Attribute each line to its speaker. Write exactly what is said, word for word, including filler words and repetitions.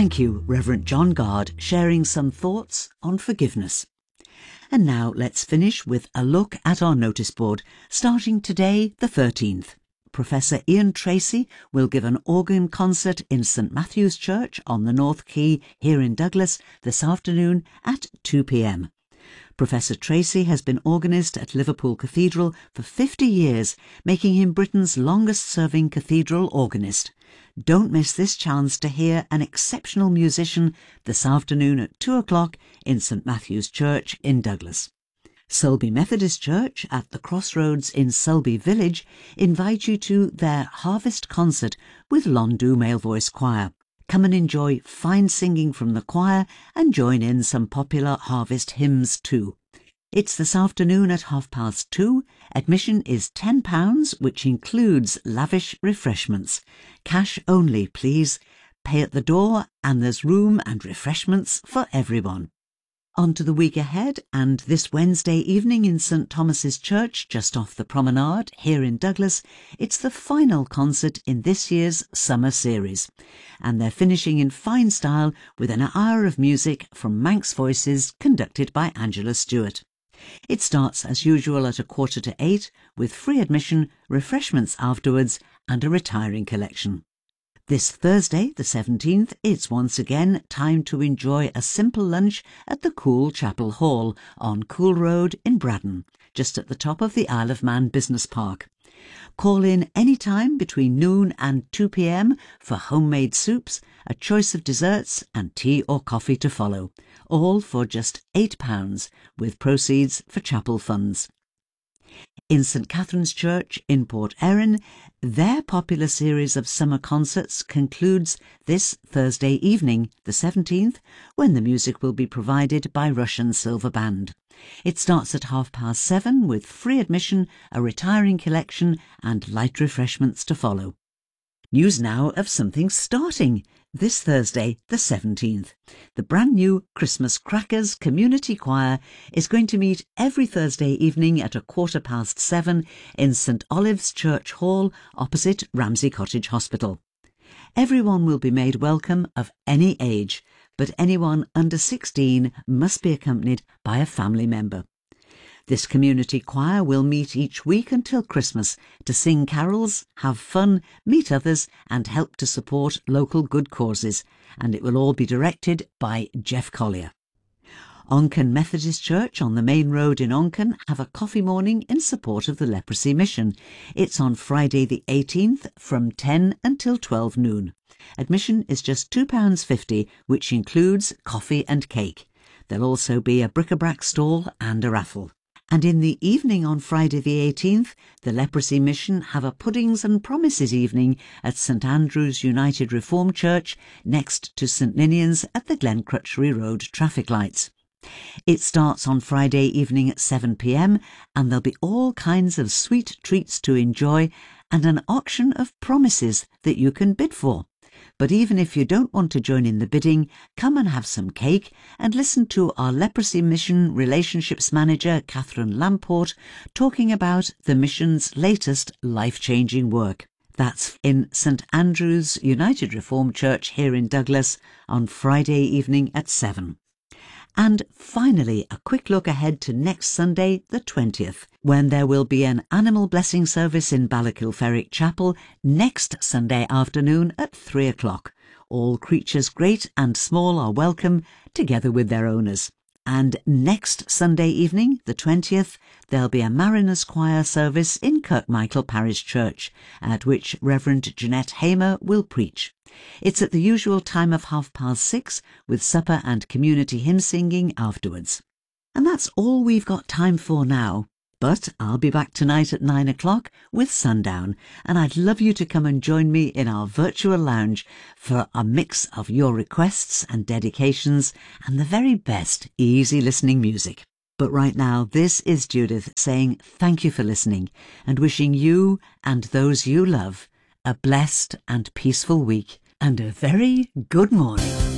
Speaker 1: Thank you, Reverend John Gard, sharing some thoughts on forgiveness. And now let's finish with a look at our notice board, starting today, the thirteenth. Professor Ian Tracy will give an organ concert in St Matthew's Church on the North Quay here in Douglas this afternoon at two p m. Professor Tracy has been organist at Liverpool Cathedral for fifty years, making him Britain's longest-serving cathedral organist. Don't miss this chance to hear an exceptional musician this afternoon at two o'clock in St Matthew's Church in Douglas. Selby Methodist Church at the Crossroads in Selby Village invite you to their Harvest Concert with Londu Male Voice Choir. Come and enjoy fine singing from the choir and join in some popular harvest hymns too. It's this afternoon at half past two. Admission is ten pounds, which includes lavish refreshments. Cash only, please. Pay at the door, and there's room and refreshments for everyone. On to the week ahead, and this Wednesday evening in St Thomas's Church, just off the promenade here in Douglas, it's the final concert in this year's summer series. And they're finishing in fine style with an hour of music from Manx Voices conducted by Angela Stewart. It starts as usual at a quarter to eight, with free admission, refreshments afterwards, and a retiring collection. This Thursday, the seventeenth, it's once again time to enjoy a simple lunch at the Cool Chapel Hall on Cool Road in Braddon, just at the top of the Isle of Man Business Park. Call in any time between noon and two p m for homemade soups, a choice of desserts and tea or coffee to follow, all for just eight pounds, with proceeds for chapel funds. In St Catherine's Church in Port Erin, their popular series of summer concerts concludes this Thursday evening, the seventeenth, when the music will be provided by Russian Silver Band. It starts at half past seven with free admission, a retiring collection and light refreshments to follow. News now of something starting this Thursday, the seventeenth. The brand new Christmas Crackers Community Choir is going to meet every Thursday evening at a quarter past seven in St Olave's Church Hall opposite Ramsey Cottage Hospital. Everyone will be made welcome of any age, but anyone under sixteen must be accompanied by a family member. This community choir will meet each week until Christmas to sing carols, have fun, meet others and help to support local good causes, and it will all be directed by Jeff Collier. Onken Methodist Church on the main road in Onken have a coffee morning in support of the leprosy mission. It's on Friday the eighteenth from ten until twelve noon. Admission is just two pounds fifty, which includes coffee and cake. There'll also be a bric-a-brac stall and a raffle. And in the evening on Friday the eighteenth, the Leprosy Mission have a Puddings and Promises evening at St Andrew's United Reformed Church, next to St Ninian's at the Glen Crutchery Road traffic lights. It starts on Friday evening at seven p m and there'll be all kinds of sweet treats to enjoy and an auction of promises that you can bid for. But even if you don't want to join in the bidding, come and have some cake and listen to our Leprosy Mission Relationships Manager, Catherine Lamport, talking about the mission's latest life-changing work. That's in St Andrew's United Reformed Church here in Douglas on Friday evening at seven. And finally, a quick look ahead to next Sunday, the twentieth, when there will be an animal blessing service in Ballakilferrick Chapel next Sunday afternoon at three o'clock. All creatures great and small are welcome, together with their owners. And next Sunday evening, the twentieth, there'll be a Mariners Choir service in Kirkmichael Parish Church, at which Reverend Jeanette Hamer will preach. It's at the usual time of half past six, with supper and community hymn singing afterwards. And that's all we've got time for now. But I'll be back tonight at nine o'clock with Sundown, and I'd love you to come and join me in our virtual lounge for a mix of your requests and dedications and the very best easy listening music. But right now, this is Judith saying thank you for listening and wishing you and those you love a blessed and peaceful week and a very good morning.